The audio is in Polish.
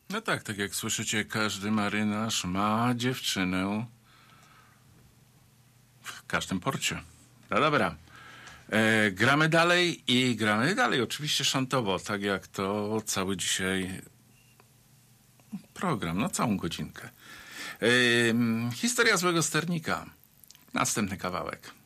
No tak, tak jak słyszycie, każdy marynarz ma dziewczynę w każdym porcie. No dobra. Gramy dalej i gramy dalej. Oczywiście szantowo, tak jak to cały dzisiaj program, no całą godzinkę. Historia złego sternika. Następny kawałek.